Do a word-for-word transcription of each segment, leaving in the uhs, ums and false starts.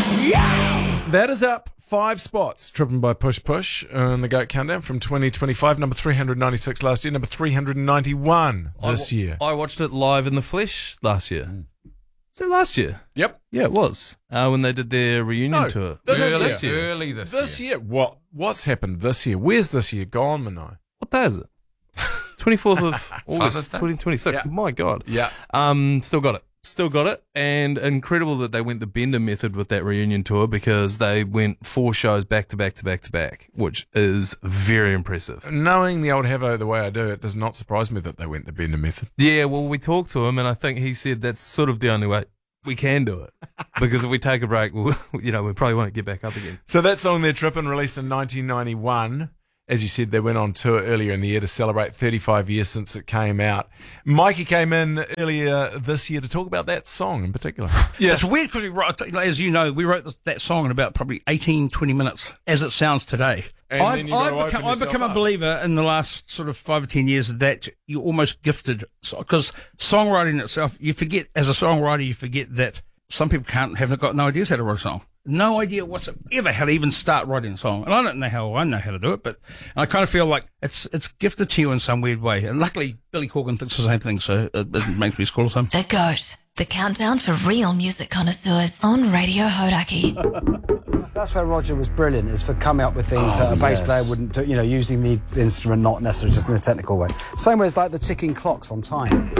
That is up five spots, driven by Push Push in the GOAT Countdown from twenty twenty-five. Number three hundred ninety-six last year, number three hundred ninety-one this I, year. I watched it live in the flesh last year. Mm. Was it last year? Yep. Yeah, it was. Uh, when they did their reunion no, tour. This early year. this year. Early this, this year. year. What? What's happened this year? Where's this year gone, Manai? What day is it? twenty-fourth of August, twenty twenty-six. Yeah. My God. Yeah. Um, still got it. Still got it. And incredible that they went the Bender method with that reunion tour, because they went four shows back to back to back to back, which is very impressive. Knowing the old Havo the way I do, it does not surprise me that they went the Bender method. Yeah, well, we talked to him, and I think he said that's sort of the only way we can do it. Because if we take a break, we'll, you know, we probably won't get back up again. So that song, Their Trippin', released in nineteen ninety-one. As you said, they went on tour earlier in the year to celebrate thirty-five years since it came out. Mikey came in earlier this year to talk about that song in particular. Yeah, it's weird because we wrote, as you know, we wrote this, that song in about probably eighteen, twenty minutes, as it sounds today. And I've, then you gotta I've become, open I've become yourself a up. believer in the last sort of five or ten years that you're almost gifted, because songwriting itself, you forget, as a songwriter, you forget that some people can't have got no ideas how to write a song. No idea whatsoever how to even start writing a song. And I don't know how I know how to do it, but I kind of feel like it's it's gifted to you in some weird way. And luckily, Billy Corgan thinks the same thing, so it, it makes me squirrel some. The GOAT, the countdown for real music connoisseurs on Radio Hodaki. That's where Roger was brilliant, is for coming up with things oh, that a bass yes. player wouldn't do, you know, using the instrument not necessarily just in a technical way. Same way as like the ticking clocks on time.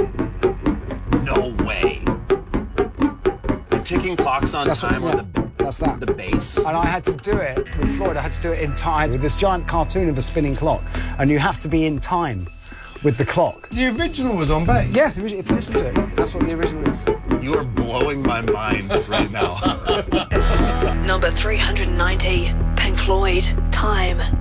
No way. The ticking clocks on That's time what, yeah. on the That's that. The bass. And I had to do it with Floyd. I had to do it in time with this giant cartoon of a spinning clock. And you have to be in time with the clock. The original was on bass? Yeah, if you listen to it, that's what the original is. You are blowing my mind right now. Number three hundred ninety, Pink Floyd, Time.